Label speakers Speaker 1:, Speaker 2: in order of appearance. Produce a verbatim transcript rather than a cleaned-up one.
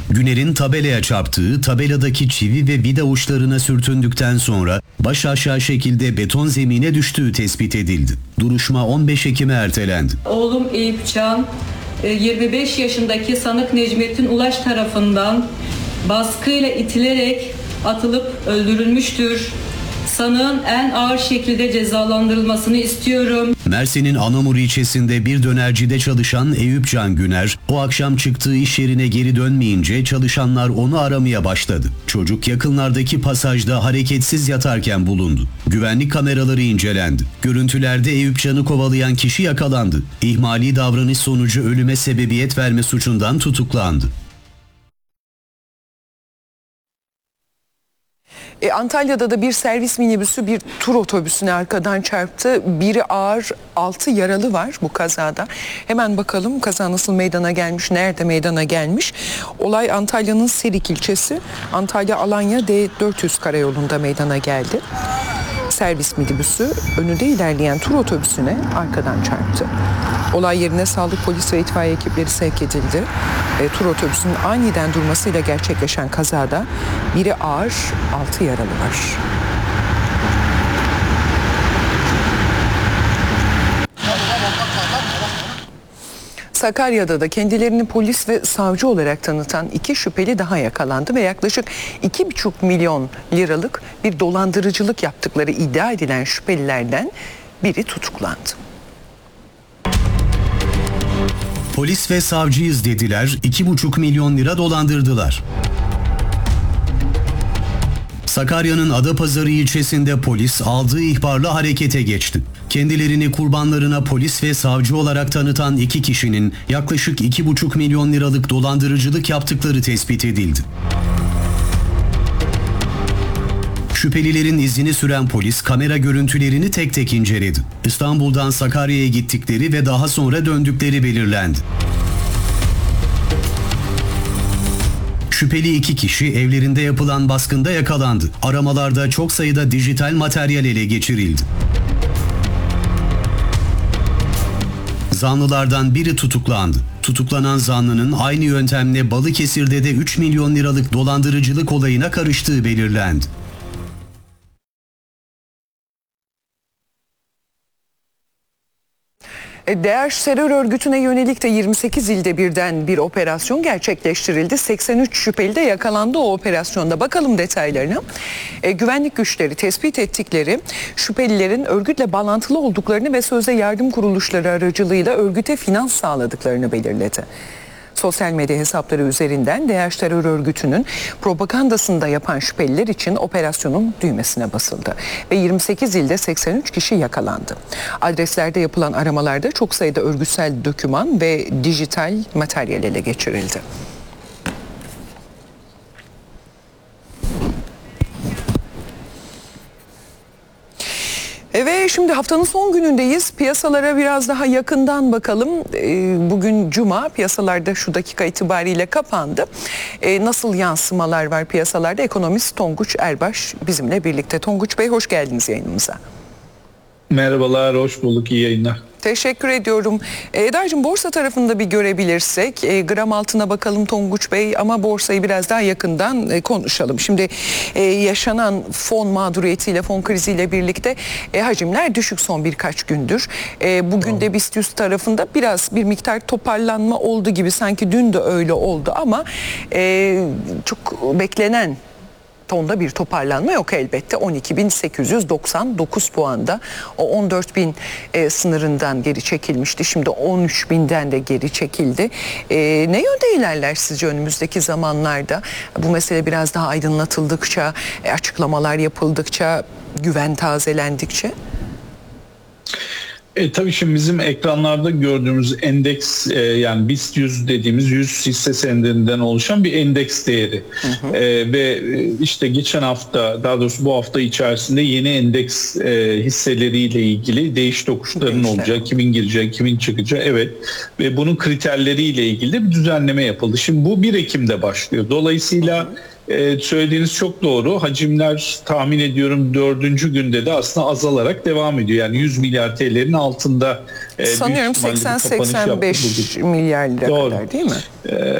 Speaker 1: Güner'in tabelaya çarptığı, tabeladaki çivi ve vida uçlarına sürtündükten sonra baş aşağı şekilde beton zemine düştüğü tespit edildi. Duruşma on beş Ekim'e ertelendi.
Speaker 2: Oğlum Eyüp Can, yirmi beş yaşındaki sanık Necmettin Ulaş tarafından baskıyla itilerek atılıp öldürülmüştür. Sanığın en ağır şekilde cezalandırılmasını istiyorum.
Speaker 1: Mersin'in Anamur ilçesinde bir dönercide çalışan Eyüp Can Güner, o akşam çıktığı iş yerine geri dönmeyince çalışanlar onu aramaya başladı. Çocuk yakınlardaki pasajda hareketsiz yatarken bulundu. Güvenlik kameraları incelendi. Görüntülerde Eyüp Can'ı kovalayan kişi yakalandı. İhmali davranış sonucu ölüme sebebiyet verme suçundan tutuklandı.
Speaker 3: E, Antalya'da da bir servis minibüsü bir tur otobüsüne arkadan çarptı. Biri ağır, altı yaralı var bu kazada. Hemen bakalım kaza nasıl meydana gelmiş, nerede meydana gelmiş. Olay Antalya'nın Serik ilçesi, Antalya-Alanya D dört yüz karayolunda meydana geldi. Servis minibüsü önünde ilerleyen tur otobüsüne arkadan çarptı. Olay yerine sağlık, polis ve itfaiye ekipleri sevk edildi. E, tur otobüsünün aniden durmasıyla gerçekleşen kazada biri ağır, altı yaralı var. Sakarya'da da kendilerini polis ve savcı olarak tanıtan iki şüpheli daha yakalandı ve yaklaşık iki buçuk milyon liralık bir dolandırıcılık yaptıkları iddia edilen şüphelilerden biri tutuklandı.
Speaker 1: Polis ve savcıyız dediler, iki buçuk milyon lira dolandırdılar. Sakarya'nın Adapazarı ilçesinde polis aldığı ihbarla harekete geçti. Kendilerini kurbanlarına polis ve savcı olarak tanıtan iki kişinin yaklaşık iki buçuk milyon liralık dolandırıcılık yaptıkları tespit edildi. Şüphelilerin izini süren polis kamera görüntülerini tek tek inceledi. İstanbul'dan Sakarya'ya gittikleri ve daha sonra döndükleri belirlendi. Şüpheli iki kişi evlerinde yapılan baskında yakalandı. Aramalarda çok sayıda dijital materyal ele geçirildi. Zanlılardan biri tutuklandı. Tutuklanan zanlının aynı yöntemle Balıkesir'de de üç milyon liralık dolandırıcılık olayına karıştığı belirlendi.
Speaker 3: DAEŞ terör örgütüne yönelik de yirmi sekiz ilde birden bir operasyon gerçekleştirildi. seksen üç şüpheli de yakalandı o operasyonda. Bakalım detaylarına. E, güvenlik güçleri tespit ettikleri şüphelilerin örgütle bağlantılı olduklarını ve sözde yardım kuruluşları aracılığıyla örgüte finans sağladıklarını belirledi. Sosyal medya hesapları üzerinden DAEŞ terör örgütünün propagandasını da yapan şüpheliler için operasyonun düğmesine basıldı. Ve yirmi sekiz ilde seksen üç kişi yakalandı. Adreslerde yapılan aramalarda çok sayıda örgütsel doküman ve dijital materyal ele geçirildi. Ve şimdi haftanın son günündeyiz. Piyasalara biraz daha yakından bakalım. Bugün Cuma, piyasalarda şu dakika itibariyle kapandı. Nasıl yansımalar var piyasalarda? Ekonomist Tonguç Erbaş bizimle birlikte. Tonguç Bey, hoş geldiniz yayınımıza.
Speaker 4: Merhabalar, hoş bulduk, iyi yayınlar.
Speaker 3: Teşekkür ediyorum. Eda'cığım, borsa tarafında bir görebilirsek, e, gram altına bakalım Tonguç Bey, ama borsayı biraz daha yakından e, konuşalım. Şimdi e, yaşanan fon mağduriyetiyle, fon kriziyle birlikte e, hacimler düşük son birkaç gündür. E, bugün de BIST yüz tarafında biraz bir miktar toparlanma oldu gibi, sanki dün de öyle oldu ama e, çok beklenen tonda bir toparlanma yok elbette. on iki bin sekiz yüz doksan dokuz puanda, o on dört bin e, sınırından geri çekilmişti. Şimdi on üç binden de geri çekildi. E, ne yönde ilerler sizce önümüzdeki zamanlarda? Bu mesele biraz daha aydınlatıldıkça, e, açıklamalar yapıldıkça, güven tazelendikçe?
Speaker 4: E, tabii şimdi bizim ekranlarda gördüğümüz endeks, e, yani BIST yüz dediğimiz yüz hisse senedinden oluşan bir endeks değeri. Hı hı. E, ve işte geçen hafta, daha doğrusu bu hafta içerisinde yeni endeks e, hisseleriyle ilgili değiş tokuşların olacağı, kimin gireceği, kimin çıkacağı, evet. Ve bunun kriterleriyle ilgili de bir düzenleme yapıldı. Şimdi bu bir Ekim'de başlıyor. Dolayısıyla Ee, söylediğiniz çok doğru. Hacimler tahmin ediyorum dördüncü günde de aslında azalarak devam ediyor. Yani yüz milyar T L'lerin altında. E,
Speaker 3: Sanıyorum seksen seksen beş milyar lira kadar, değil mi?
Speaker 4: Ee,